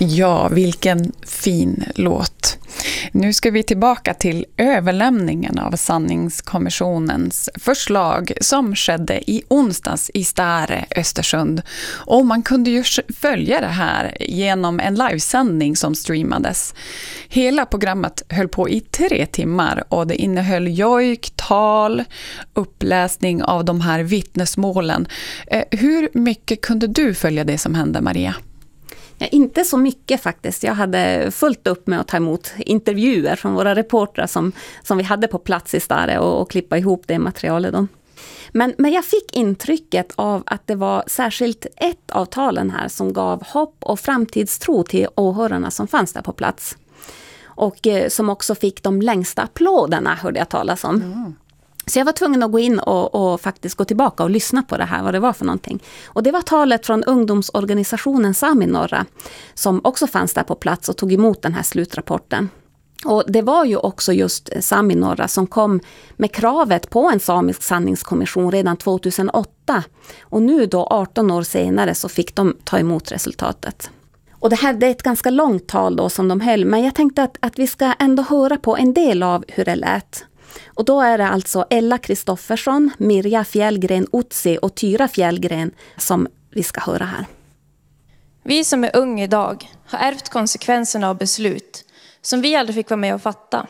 Ja, vilken fin låt. Nu ska vi tillbaka till överlämningen av sanningskommissionens förslag som skedde i onsdags i Stare, Östersund. Och man kunde ju följa det här genom en livesändning som streamades. Hela programmet höll på i 3 timmar och det innehöll jojk, tal, uppläsning av de här vittnesmålen. Hur mycket kunde du följa det som hände, Maria? Ja, inte så mycket faktiskt. Jag hade fullt upp med att ta emot intervjuer från våra reportrar som vi hade på plats i Stare och klippa ihop det materialet då. Men jag fick intrycket av att det var särskilt ett av talen här som gav hopp och framtidstro till åhörarna som fanns där på plats. Och som också fick de längsta applåderna, hörde jag talas om. Mm. Så jag var tvungen att gå in och faktiskt gå tillbaka och lyssna på det här, vad det var för någonting. Och det var talet från ungdomsorganisationen Sami Norra som också fanns där på plats och tog emot den här slutrapporten. Och det var ju också just Sami Norra som kom med kravet på en samisk sanningskommission redan 2008. Och nu då 18 år senare så fick de ta emot resultatet. Och det är ett ganska långt tal då som de höll, men jag tänkte att vi ska ändå höra på en del av hur det lät. Och då är det alltså Ella Kristoffersson, Mirja Fjällgren Utsi och Tyra Fjällgren som vi ska höra här. Vi som är unga idag har ärvt konsekvenserna av beslut som vi aldrig fick vara med och fatta.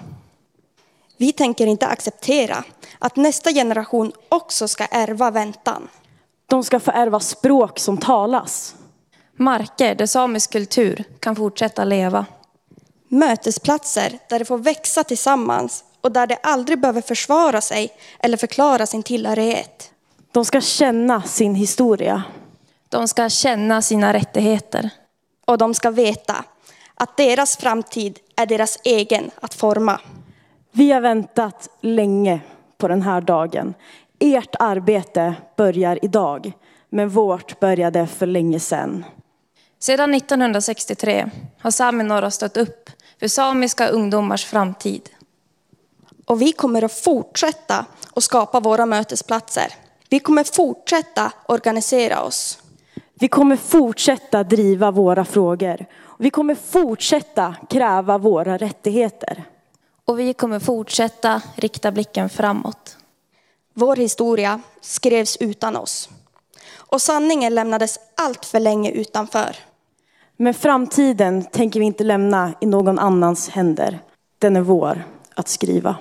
Vi tänker inte acceptera att nästa generation också ska ärva väntan. De ska få ärva språk som talas. Marker där samisk kultur kan fortsätta leva. Mötesplatser där de får växa tillsammans och där de aldrig behöver försvara sig eller förklara sin tillhörighet. De ska känna sin historia. De ska känna sina rättigheter. Och de ska veta att deras framtid är deras egen att forma. Vi har väntat länge på den här dagen. Ert arbete börjar idag, men vårt började för länge sedan. Sedan 1963 har Sami Norra stått upp för samiska ungdomars framtid. Och vi kommer att fortsätta att skapa våra mötesplatser. Vi kommer fortsätta organisera oss. Vi kommer fortsätta driva våra frågor. Vi kommer fortsätta kräva våra rättigheter. Och vi kommer fortsätta rikta blicken framåt. Vår historia skrevs utan oss. Och sanningen lämnades allt för länge utanför. Men framtiden tänker vi inte lämna i någon annans händer. Den är vår att skriva.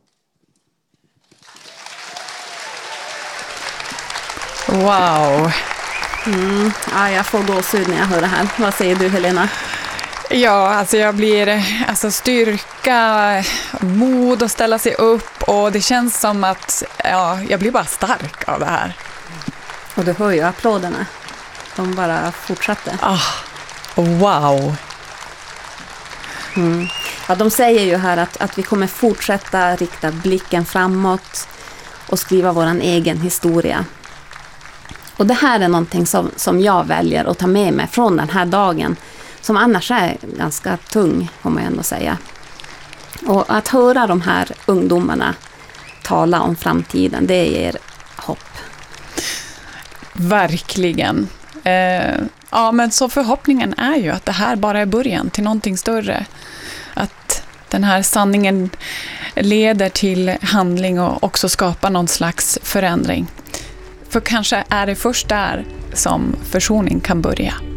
Wow. Ja, jag får gåshud när jag hör det här. Vad säger du, Helena? Ja, alltså jag blir styrka, mod att ställa sig upp och det känns som att jag blir bara stark av det här. Och du hör ju applåderna. De bara fortsatte. Wow. Ja, de säger ju här att vi kommer fortsätta rikta blicken framåt och skriva våran egen historia. Och det här är någonting som jag väljer att ta med mig från den här dagen, som annars är ganska tung, får man ändå säga. Och att höra de här ungdomarna tala om framtiden, det ger hopp. Verkligen. Men så förhoppningen är ju att det här bara är början till någonting större. Att den här sanningen leder till handling och också skapar någon slags förändring. För kanske är det först där som försoning kan börja.